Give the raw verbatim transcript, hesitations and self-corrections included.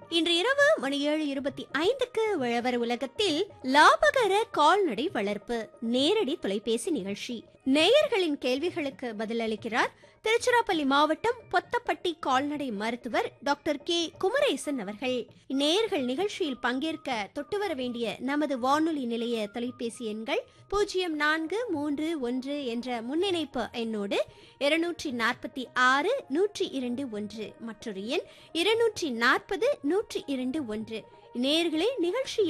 இன்று இரவு மணி ஏழு இருபத்தி ஐந்துக்கு உழவர் உலகத்தில் லாபகர கால்நடை வளர்ப்பு நேரடி தொலைபேசி நிகழ்ச்சி. நேயர்களின் கேள்விகளுக்கு பதிலளிக்கிறார் திருச்சிராப்பள்ளி மாவட்டம் பொத்தப்பட்டி கால்நடை மருத்துவர் டாக்டர் கே குமரேசன் அவர்கள். நேயர்கள் நிகழ்ச்சியில் பங்கேற்க தொட்டு வர வேண்டிய நமது வானொலி நிலைய தொலைபேசி எண்கள் பூஜ்ஜியம் நான்கு மூன்று ஒன்று என்ற முன்னிணைப்பு எண்ணோடு இருநூற்றி நாற்பத்தி ஆறு நூற்றி இரண்டு ஒன்று மற்றொரு எண் இருநூற்றி நாற்பது நூற்றி இரண்டு ஒன்று. நேயர்களே, நிகழ்ச்சி